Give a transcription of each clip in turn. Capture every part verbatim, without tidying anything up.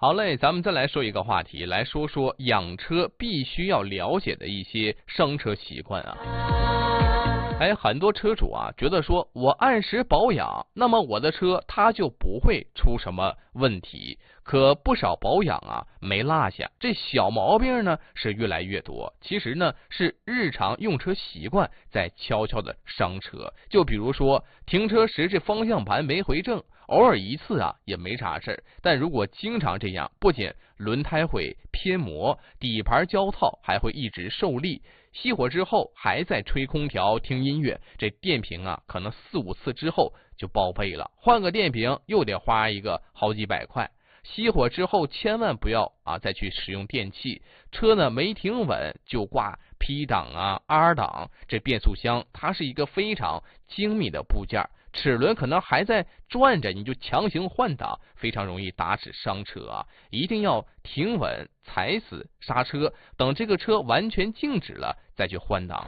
好嘞，咱们再来说一个话题，来说说养车必须要了解的一些伤车习惯啊。哎，很多车主啊觉得说我按时保养，那么我的车它就不会出什么问题。可不少保养啊没落下，这小毛病呢是越来越多。其实呢是日常用车习惯在悄悄的伤车。就比如说停车时这方向盘没回正，偶尔一次啊也没啥事儿，但如果经常这样，不仅轮胎会偏磨，底盘胶套还会一直受力。熄火之后还在吹空调听音乐，这电瓶啊可能四五次之后就报废了，换个电瓶又得花一个好几百块。熄火之后千万不要啊再去使用电器，车呢没停稳就挂 P 档啊 R 档，这变速箱它是一个非常精密的部件，齿轮可能还在转着，你就强行换挡，非常容易打齿伤车啊！一定要停稳，踩死刹车，等这个车完全静止了再去换挡。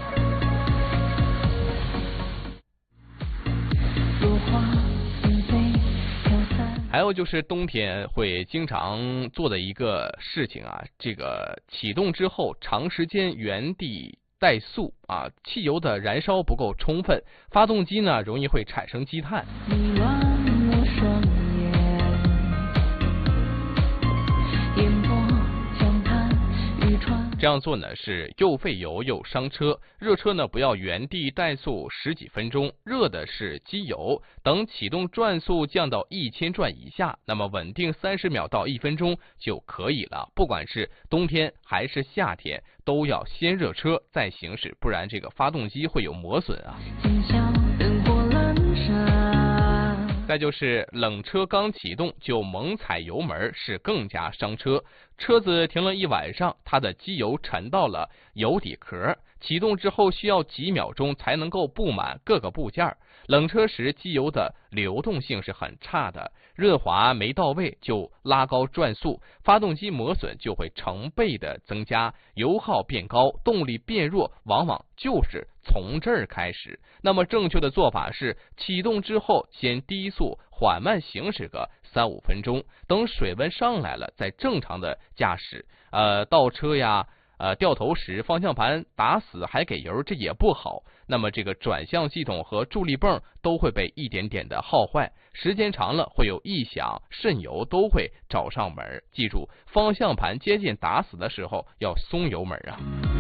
还有就是冬天会经常做的一个事情啊，这个启动之后长时间原地怠速啊，汽油的燃烧不够充分，发动机呢容易会产生积碳。这样做呢是又费油又伤车。热车呢不要原地怠速十几分钟，热的是机油，等启动转速降到一千转以下，那么稳定三十秒到一分钟就可以了。不管是冬天还是夏天，都要先热车再行驶，不然这个发动机会有磨损啊。再就是冷车刚启动就猛踩油门是更加伤车。车子停了一晚上，它的机油沉到了油底壳，启动之后需要几秒钟才能够布满各个部件。冷车时机油的流动性是很差的，润滑没到位就拉高转速，发动机磨损就会成倍的增加，油耗变高，动力变弱，往往就是从这儿开始。那么正确的做法是启动之后先低速缓慢行驶个三五分钟，等水温上来了再正常的驾驶。呃，倒车呀呃，掉头时方向盘打死还给油，这也不好。那么这个转向系统和助力泵都会被一点点的耗坏，时间长了会有异响，渗油都会找上门。记住，方向盘接近打死的时候要松油门啊。